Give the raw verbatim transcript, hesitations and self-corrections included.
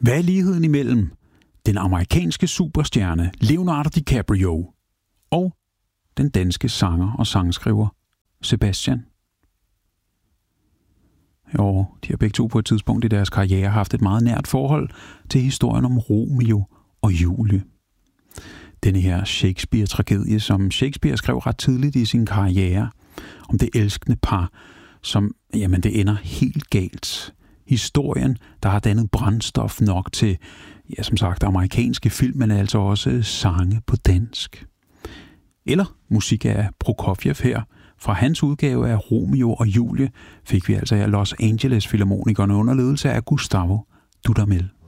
Hvad er ligheden imellem den amerikanske superstjerne Leonardo DiCaprio og den danske sanger og sangskriver Sebastian? Jo, de har begge to på et tidspunkt i deres karriere haft et meget nært forhold til historien om Romeo og Julie. Denne her Shakespeare-tragedie, som Shakespeare skrev ret tidligt i sin karriere, om det elskende par, som, jamen det ender helt galt. Historien, der har dannet brændstof nok til, ja som sagt, amerikanske film, men altså også sange på dansk. Eller musik af Prokofjev her. Fra hans udgave af Romeo og Julie fik vi altså her Los Angeles Filharmonikerne under ledelse af Gustavo Dudamel.